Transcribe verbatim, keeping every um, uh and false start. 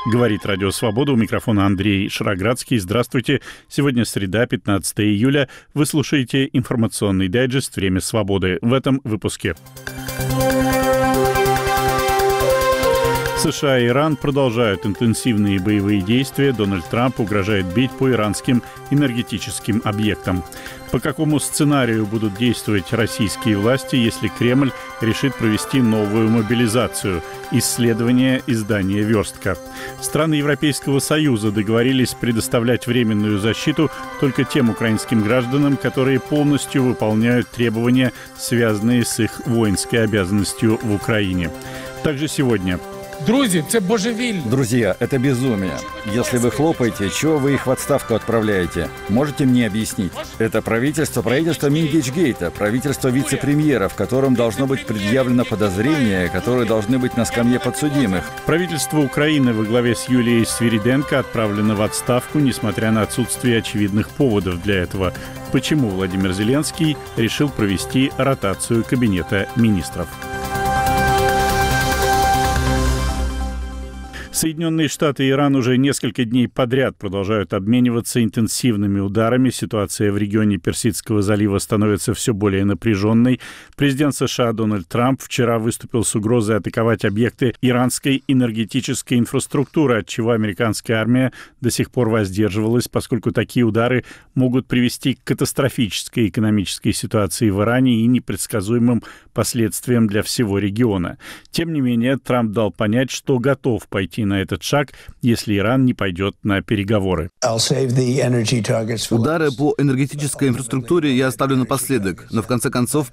Говорит Радио Свобода. У микрофона Андрей Шароградский. Здравствуйте. Сегодня среда, пятнадцатое июля. Вы слушаете информационный дайджест «Время свободы». В этом выпуске. США и Иран продолжают интенсивные боевые действия. Дональд Трамп угрожает бить по иранским энергетическим объектам. По какому сценарию будут действовать российские власти, если Кремль решит провести новую мобилизацию? Исследование издания «Верстка». Страны Европейского Союза договорились предоставлять временную защиту только тем украинским гражданам, которые полностью выполняют требования, связанные с их воинской обязанностью в Украине. Также сегодня... Друзья, это божевільно. Друзья, это безумие. Если вы хлопаете, чего вы их в отставку отправляете? Можете мне объяснить? Это правительство, правительство Мингейчгейта, правительство вице-премьера, в котором должно быть предъявлено подозрение, которые должны быть на скамье подсудимых. Правительство Украины во главе с Юлией Свириденко отправлено в отставку, несмотря на отсутствие очевидных поводов для этого. Почему Владимир Зеленский решил провести ротацию кабинета министров? Соединенные Штаты и Иран уже несколько дней подряд продолжают обмениваться интенсивными ударами. Ситуация в регионе Персидского залива становится все более напряженной. Президент США Дональд Трамп вчера выступил с угрозой атаковать объекты иранской энергетической инфраструктуры, от чего американская армия до сих пор воздерживалась, поскольку такие удары могут привести к катастрофической экономической ситуации в Иране и непредсказуемым последствиям для всего региона. Тем не менее, Трамп дал понять, что готов пойти на этот шаг, если Иран не пойдет на переговоры. Удары по энергетической инфраструктуре я оставлю напоследок, но в конце концов